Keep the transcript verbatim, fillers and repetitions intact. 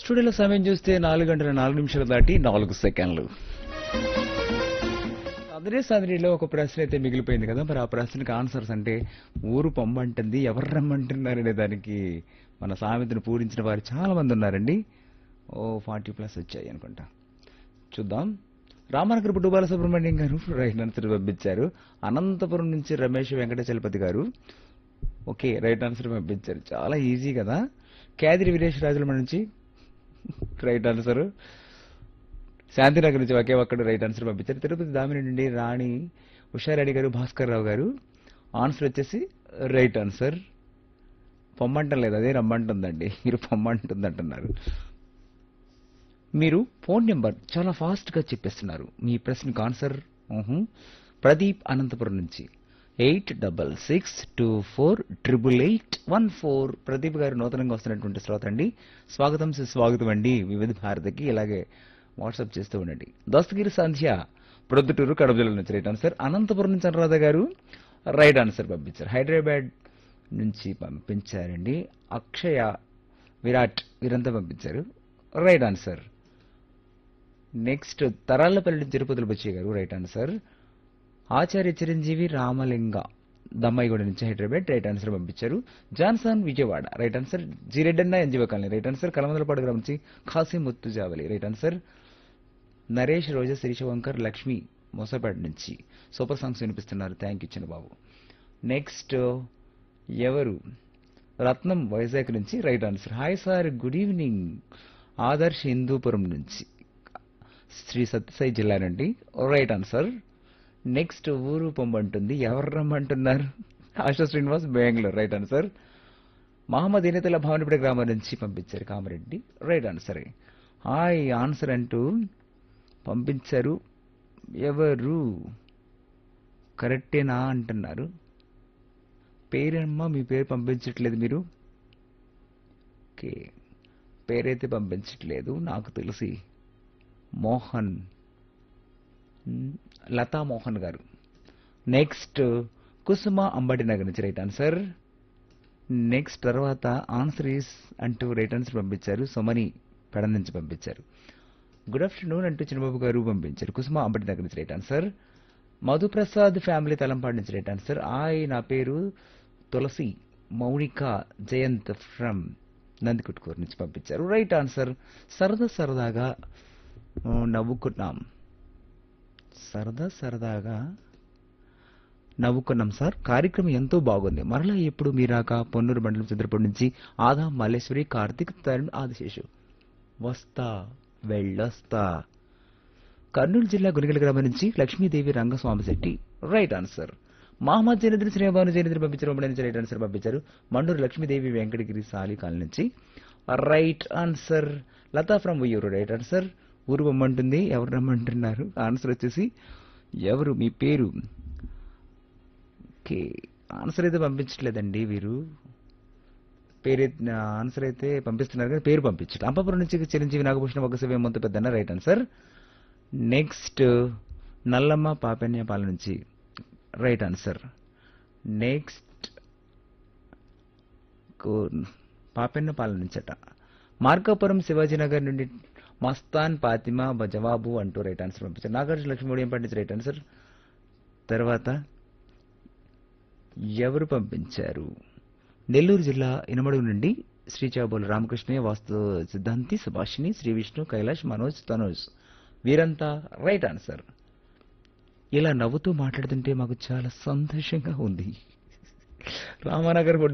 స్టూడియోలో సమయం చూస్తే నాలుగు గంటల నాలుగు నిమిషాలు దాటి నాలుగు సెకండ్లు. అదే సదరిలో ఒక ప్రశ్న అయితే మిగిలిపోయింది కదా, మరి ఆ ప్రశ్నకి ఆన్సర్స్ అంటే ఊరు పొమ్మంటుంది ఎవరు రమ్మంటున్నారనే దానికి మన సామెతను పూరించిన వారు చాలా మంది ఉన్నారండి. ఓ ఫార్టీ ప్లస్ వచ్చాయి అనుకుంటా. చూద్దాం. రామనగర్ పుట్టు బాలసుబ్రహ్మణ్యం గారు రైట్ ఆన్సర్ పంపించారు. అనంతపురం నుంచి రమేష్ వెంకటచలపతి గారు ఓకే రైట్ ఆన్సర్ పంపించారు. చాలా ఈజీ కదా. కేదిరి వీరేష్ రాజుల నుంచి రైట్ ఆన్సర్. శాంతినగర్ నుంచి ఒకే ఒక్కడు రైట్ ఆన్సర్ పంపించారు. తిరుపతి దామిని నుండి రాణి ఉషారెడ్డి గారు భాస్కర్ రావు గారు ఆన్సర్ వచ్చేసి రైట్ ఆన్సర్. పొమ్మంటం లేదు, అదే రమ్మంటుందండి. మీరు పొమ్మంటుంది అంటున్నారు. మీరు ఫోన్ నెంబర్ చాలా ఫాస్ట్ గా చెప్పేస్తున్నారు. మీ ప్రశ్నకు ఆన్సర్ ఊహు. ప్రదీప్ అనంతపురం నుంచి eight double six two four triple eight one four. Pradeep గారు నూతనంగా వస్తున్నటువంటి శ్రోత అండి. స్వాగతం సుస్వాగతం అండి వివిధ భారతికి. ఇలాగే వాట్సాప్ చేస్తూ ఉండండి. దస్తగిరి సంధ్య ప్రొద్దుటూరు కడప జిల్లా నుంచి రైట్ ఆన్సర్. అనంతపురం నుంచి అనురాధ గారు రైట్ ఆన్సర్ పంపించారు. హైదరాబాద్ నుంచి పంపించారండి. అక్షయ విరాట్ వీరంతా పంపించారు రైట్ ఆన్సర్. నెక్స్ట్ తరాళ్లపల్లి నుంచి తిరుపతిలో బచ్చయ్య గారు రైట్ ఆన్సర్. ఆచార్య చిరంజీవి రామలింగ దమ్మాయిగూడ నుంచి హైదరాబాద్ రైట్ ఆన్సర్ పంపించారు. Johnson Vijayawada right answer. జిరెడ్డన్న ఎన్జీవ colony right answer. Kalamandalapadu గ్రామం నుంచి ఖాసిం ముత్తుజావలి రైట్ ఆన్సర్. నరేష్ రోజా శిరీషవంకర్ లక్ష్మి మోసపేట నుంచి సూపర్ సాంగ్స్ వినిపిస్తున్నారు. Thank you Chinnababu. నెక్స్ట్ ఎవరు రత్నం వైజాగ్ నుంచి right answer. Hi sir good evening. Adarsh Hindupuram నుంచి శ్రీ సత్యసాయి జిల్లా నుండి రైట్ ఆన్సర్. నెక్స్ట్ ఊరు పొమ్మంటుంది ఎవరు రమ్మంటున్నారు. ASHA Srinivas Bengaluru right answer. మహమ్మద్ ఇనతుల్లా భావనపేట గ్రామం నుంచి పంపించారు Kamareddy right answer. Hi answer అంటూ పంపించారు. ఎవరు కరెక్టేనా అంటున్నారు. పేరమ్మా మీ పేరు పంపించట్లేదు మీరు. ఓకే పేరైతే పంపించట్లేదు నాకు తెలిసి. మోహన్ లతా మోహన్ గారు. నెక్స్ట్ కుసుమ అంబటి నగర్ నుంచి రైట్ ఆన్సర్. నెక్స్ట్ తర్వాత ఆన్సర్ ఈస్ అంటూ రైట్ ఆన్సర్ పంపించారు. సుమని పెడ నుంచి పంపించారు. గుడ్ ఆఫ్టర్నూన్ అంటూ చిన్నబాబు గారు పంపించారు. కుసుమ అంబటి నగర్ నుంచి right answer. Madhu Prasad family Talampadu నుంచి రైట్ ఆన్సర్. ఆయ్ నా పేరు తులసి మౌనిక జయంత్ ఫ్రమ్ నందికుట్కూరు నుంచి పంపించారు రైట్ ఆన్సర్. సరదా సరదాగా నవ్వుకున్నాం సరదా సరదాగా నవ్వుకున్నాం సార్. కార్యక్రమం ఎంతో బాగుంది. మరలా ఎప్పుడు మీరాక పొన్నూరు మండలం చంద్రపూడి నుంచి ఆదా మల్లేశ్వరి కార్తీక్ తరుణ్ ఆదిశేషు వస్తా వెళ్ళొస్తా. కర్నూలు జిల్లా గురిగల గ్రామం నుంచి లక్ష్మీదేవి రంగస్వామి శెట్టి రైట్ ఆన్సర్. మహమ్మద్ జైనేంద్ర శ్రీభాను జైనేంద్ర పంపించారు. నుంచి రైట్ ఆన్సర్ పంపించారు. మండూరు లక్ష్మీదేవి వెంకటగిరి సాలి కాలనీ నుంచి right answer. Lata from Uyyuru right answer. ఊరు బొమ్మంటుంది ఎవరు రమ్మంటున్నారు. ఆన్సర్ వచ్చేసి ఎవరు మీ పేరు. ఓకే ఆన్సర్ అయితే పంపించట్లేదండి వీరు. పేరు ఆన్సర్ అయితే పంపిస్తున్నారు కానీ పేరు పంపించట్లేదు. అంపాపురం నుంచి చిరంజీవి నాగభూషణ ఒక శివ మొత్తం పెద్దన్న రైట్ ఆన్సర్. నెక్స్ట్ నల్లమ్మ పాపెన్యపాల నుంచి రైట్ ఆన్సర్. నెక్స్ట్ పాపెన్నపాల నుంచి అట మార్కాపురం శివాజీనగర్ నుండి మస్తాన్ ఫాతిమా జవాబు అంటూ రైట్ ఆన్సర్ పంపించారు. నాగార్జున లక్ష్మీ మీడియం పండించి రైట్ ఆన్సర్. తర్వాత ఎవరు పంపించారు. నెల్లూరు జిల్లా ఇనమడుగు నుండి శ్రీచాబోలు రామకృష్ణయ్య వాస్తు సిద్ధాంతి సుభాషిణి శ్రీ విష్ణు కైలాష్ మనోజ్ తనోజ్ వీరంతా రైట్ ఆన్సర్. ఇలా నవ్వుతూ మాట్లాడుతుంటే మాకు చాలా సంతోషంగా ఉంది. రామానగర్